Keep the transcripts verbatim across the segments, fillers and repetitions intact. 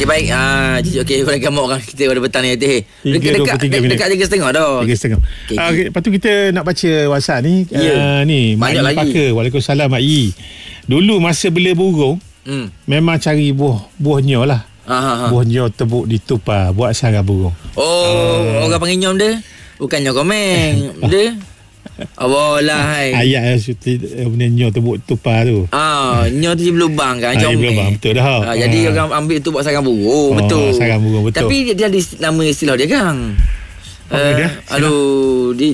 Okey baik. Ah, uh, okey korang gamuk orang kita pada petang ni teh. Dekat dekat dekat tiga setengah dah. tiga setengah. Okay, uh, okay. Lepas tu kita nak baca WhatsApp ni. Yeah. Uh, ni Mak Banyak Yi lagi. Paka. Waalaikumsalam Mak Yi. Dulu masa bela burung, hmm. memang cari buah buahnya lah. Aha. Buahnya tebuk ditupar buat sarang burung. Oh, uh. orang panggil nyom dia. Bukannya komeng. Dia. Awalah hai. Ayat benda nyo tebuk tupar tu. Ah, nyo tu dia berlubang kan. Ah, dia berlubang betul dah. Ah, jadi ah. orang ambil tu buat sarang burung, oh, betul. Sarang burung betul. Tapi dia, dia ada nama istilah dia kan. Apa uh, dia? Aduh, di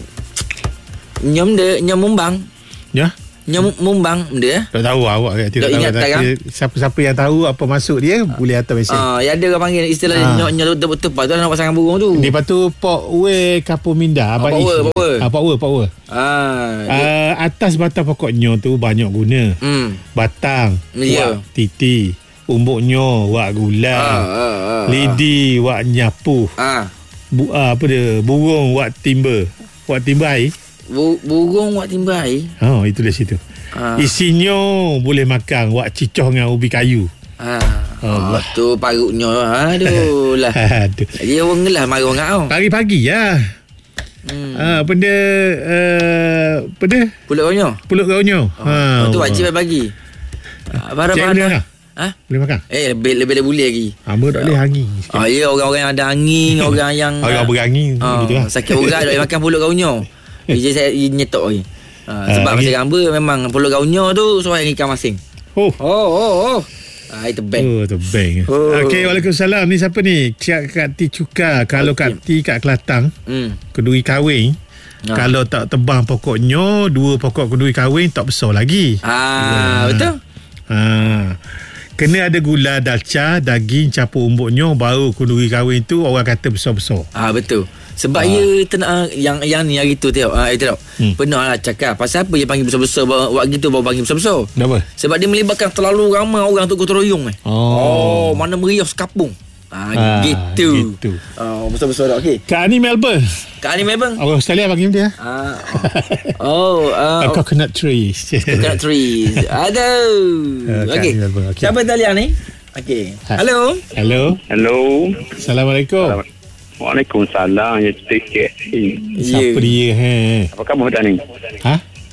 nyom dia nyom mumbang. Ya? Nyom mumbang dia. Tak tahu awak kan. Tidak tahu. Tapi siapa-siapa yang tahu apa maksud dia uh, boleh hantar mesej. Ah, ya ada orang panggil istilah uh. nyom nyom betul-betul tu nak buat sarang burung tu. Lepas tu Pok We Kapu Minda Pak We, Pak We. Ah, Pak We, Pak We. Ah, uh, atas batang pokoknya tu banyak guna. Hmm. Batang, yeah. wak titi, umbuknya wak gula. Ah, ah, ah, lidi wak nyapu. Ah. Bu, ah, apa dia? Burung wak timba. Wak timba air. Bu, burung wak timba air. Oh, itu dari situ. Ah. Isinya boleh makan wak cicoh dengan ubi kayu. Ah. Allah. Oh, tu parutnya. Aduh lah. Aduh. Dia orang ngelah marah orang kau. Pagi-pagi ya. Hmm. Ah, benda uh, apa dia? Pulut gaunyo. Pulut gaunyo. Oh, ha. Tu wajib bagi. Barang-barang. Ha? Boleh makan? Eh, lebih lebih boleh lagi. Hamba tak boleh angin. Ah, ya, orang-orang yang ada angin, orang yang orang berangin uh, gitu lah. Sakit urat tak boleh makan pulut gaunyo. Jadi saya nyetok lagi. Uh, sebab uh, masa gambar memang pulut gaunyo tu suai dengan ikan masing. Oh. Oh, oh, oh. Ah, itu bank. Oh, itu bank. Oh. Okey, Waalaikumsalam. Ni siapa ni? Cik Kak Ti Cuka. Kalau okay. Kak Ti kat Kelantan, hmm. keduri kahwin. Ah. Kalau tak tebang pokoknya, dua pokok keduri kahwin tak besar lagi. Ah, ya. Betul. Ah. Kena ada gula, dalca, daging, campur umbuknya, baru kenduri kahwin tu orang kata besar-besar. Ah, betul. Sebab ah. ia tenang, yang yang ni hari tu tengok, ah, tengok. Hmm. Pernah lah cakap pasal apa dia panggil besar-besar, buat gitu baru panggil besar-besar. Kenapa? Sebab dia melibatkan terlalu ramai orang untuk gotong royong eh. Oh. oh, mana meriah sekapung. Ah, ah gitu. gitu. Oh, besar-besar dah. Okey. Kak Ani Melbourne. Kak Ani Melbourne. Orang Australia panggil dia. Ah. Oh, uh, A coconut trees. Coconut trees. Aduh. Okey. Okay. Siapa talian ni? Okey. Hello. Hello. Hello. Assalamualaikum. Waalaikumsalam. Ya, sikit. Siapa dia? He? Apa khabar petang ni? Ha?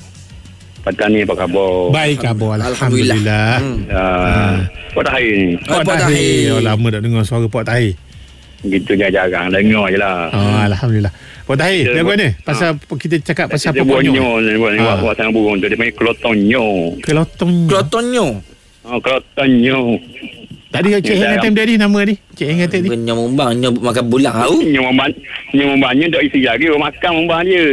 Petang ni apa khabar? Baik khabar. Alhamdulillah. Hmm. Uh, Puan Tahir ni. Puan Tahir. Oh, lama tak dengar suara Puan Tahir. Gitu jarang-jarang dengar je lah. Oh, Alhamdulillah. Puan Tahir, dia buat ni? Pasal ha. kita cakap pasal pokoknya. Dia buat nyo. Buat sarang burung tu. Dia panggil kelotonyo. Kelotonyo. Kelotonyo. Oh, kelotonyo. Tadi Cik Heng kata tadi nama ni. Cik Heng kata tadi. Nyom mumbang, nyom makan bulang tahu. Nyom mumbang, nyom mumbangnya dak isi lagi, makan mumbang dia.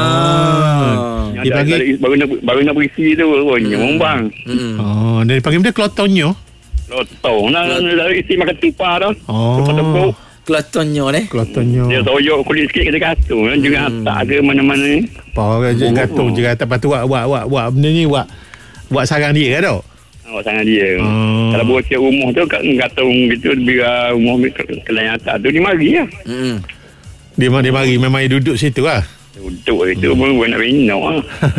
Ah. Dia panggil baru nak baru nak berisi tu, oh, nyom mumbang. Hmm. Oh, dia panggil dia kelotonyo. Kelotong. Nak nak isi makan tupar dah. Oh. Tepuk-tepuk. Kelotonyo ni. Kelotonyo. Dia toyok kulit sikit kita katu. Hmm. Juga atak ke mana-mana ni. Apa je katu je kata lepas tu wak wak wak wak benda ni wak wak sarang dia kan tak? Awak sangat dia. Hmm. Kalau bocor rumah tu kat gantung gitu biar rumah kelai atas tu dia mari lah. Hmm. Dia dia mari memang dia duduk situ lah. Duduk itu pun hmm. nak minum lah.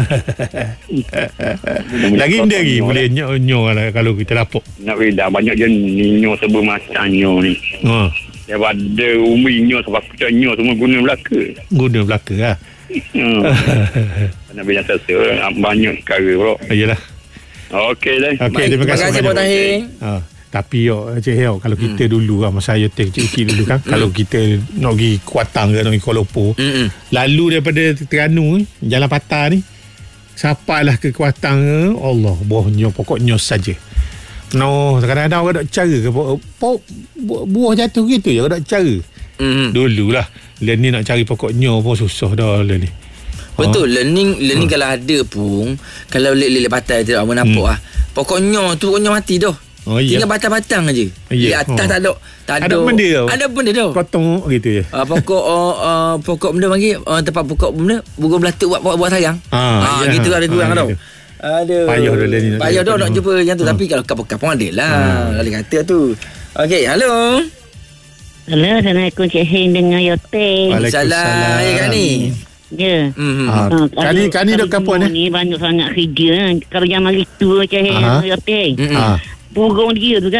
Lagi benda lagi boleh nyok-nyok lah kalau kita lapuk. Nak beda banyak je nyok sebab macam nyok ni. Ha. Dia ada umi nyok sebab kita nyok semua guna belaka. Guna belaka lah. Hmm. Nak beda sesa banyak perkara bro. Iyalah. Okey dah. Okey, terima kasih. Terima kasih Puan Tahir. Ha. Tapi yo Cik Heo, kalau hmm. kita dulu lah masa saya kecil-kecil dulu kan, hmm. kalau kita nak pergi Kuatang ke nak pergi Kuala Lumpur, hmm. lalu daripada Terengganu Jalan Patah ni sampailah ke Kuatang ke, Allah, buahnya pokoknya saja. No, kadang-kadang orang nak cara ke buah, buah jatuh gitu je orang nak cara. Hmm. Dululah. Lah ni nak cari pokoknya pun susah dah lah ni. Betul, ha? learning learning hmm. kalau ada pun, kalau lelek-lelek patah tu apa nampak ah. Hmm. Pokoknya tu pokoknya mati dah. Oh, iya. Tinggal batang-batang aja. Iya. Di atas oh. tak ada tak ada. Ada benda tau. Ada benda tau. Potong gitu ya. Uh, pokok uh, uh, pokok benda panggil uh, tempat pokok benda burung belatuk buat buat, buat sarang. Ha, uh, iya. gitu ada kurang ha, tau. Aduh. Payah dah ni. Payah dah nak jumpa yang tu hmm. tapi kalau kapal pun ada lah. Hmm. Lalu kata tu. Okey, halo. Halo, Assalamualaikum Cik Heng dengan Yote. Waalaikumsalam. Ya kan ni? Ya. Mm-hmm. Ha, uh, kani kani dok kampung ni banyak sangat kerja. Kalau zaman itu Cik Heng dengan Yote. Ha. Burung dia tu kan.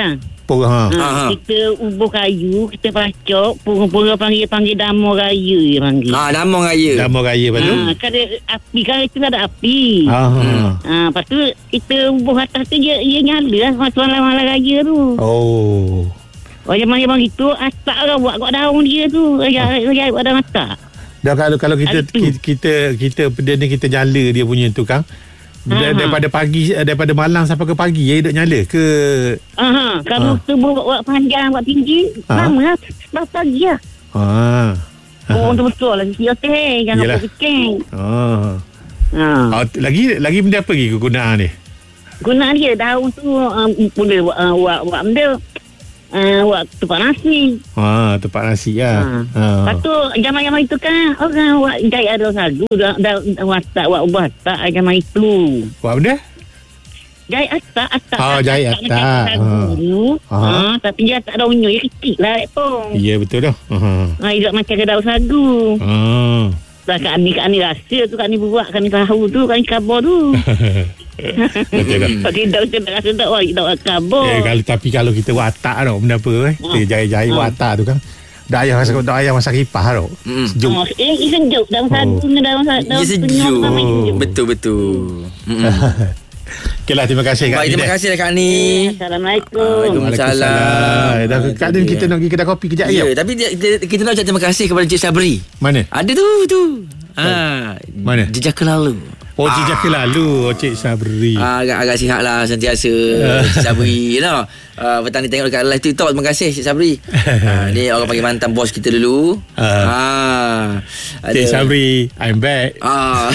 Pura, ha. Ha, Ha. kita ubuh kayu, kita pacok, pura-pura panggil panggil damo raya dia panggil. Ah, nama raya. Dama raya lepas tu. Ha, kan ada api, kan itu ada api. Ha. ha. Ha, lepas tu kita ubuh atas tu dia, dia nyala lah masa malam-malam raya tu. Oh. Oh, zaman bang itu atak lah buat kat daun dia tu. Raya raya buat daun atak. Dah kalau kalau kita Ada tu. kita kita, kita dia ni kita nyala dia punya tu kan. Dar- Ha, ha. daripada pagi daripada malam sampai ke pagi ya duk nyala ke. Aha, kalau Ha. tu buat, buat panjang, buat tinggi, Ha. lama lah. Sebab pagi lah. Ha. Oh, betul-betul lah. Dia teh, jangan Yelah. buat kucing. Ha. Ha. Oh, lagi lagi benda apa lagi kegunaan ni? Gunaan dia, daun tu um, boleh buat, uh, buat, buat benda. Uh, buat tempat nasi. Ha, tempat nasi lah. Ha. Ha. Lepas tu, zaman-zaman itu kan, orang buat jahit ada sagu, dah, dah, dah watak, buat ubah atak zaman itu. Buat benda? Jahit atak, atak. Oh, jahit macam atak. sagu Ha. dulu. Ha. Ha. Tapi dia tak ada unyu, dia kecil lah, pun. Ya betul dah. Ha. Ha, dia macam ke daun sagu. Ha. Dah Kak Ani, Kak Ani rasa tu, Kak Ani buat, Kak Ani tahu tu, Kak Ani kabar tu. Betul dah. Kalau tidak, kita tak rasa tak, wah, kita buat kabar. Eh, kalau tapi kalau kita watak tau benda apa eh. Kita jahit-jahit Ha. watak tu kan. Dah ayah masa dah ayah masa kipas tau. Mm. Sejuk. Oh, eh, eh, sejuk. Daun sagu Oh. ni, daun sagu. Dia sejuk. Betul-betul. Mm-mm. Okeylah, terima kasih Kak Baik, Ni. terima kasih lah Kak Ni. Assalamualaikum. Waalaikumsalam. Dah Kak Din kita nak pergi kedai kopi kejap Ya, ya. tapi dia, kita, kita nak ucap terima kasih kepada Cik Sabri. Mana? Ada tu tu. Ha, Mana? Jejak ke lalu. Oh, jejak ke lalu oh, Cik Sabri. Ah, agak agak sihat lah sentiasa Cik Sabri, you know. Uh, petang ni tengok dekat live TikTok. Terima kasih Cik Sabri. uh, ni orang panggil mantan bos kita dulu. Ah. Ah, Cik Sabri, I'm back. Ah.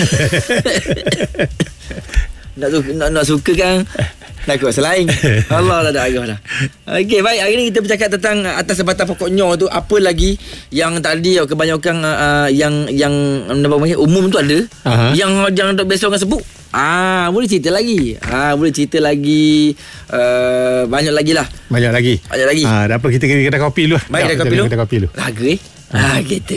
nak, su- nak nak suka kan? Nak kuat selain. Allah dah dah agak dah. Okey, baik, hari ni kita bercakap tentang atas sebatang pokoknya tu, apa lagi yang tadi kebanyakan uh, yang yang apa panggil umum tu ada. Aha. Yang yang dok biasa orang sebut. Ah, boleh cerita lagi. Ah, boleh cerita lagi. Uh, banyak lagi lah. Banyak lagi. Banyak lagi. Ah, dah apa kita pergi kedai kopi dulu. Baik, Jap, kedai kita kopi pergi dulu. Kedai kopi dulu. Lagu eh. Ah, gitu.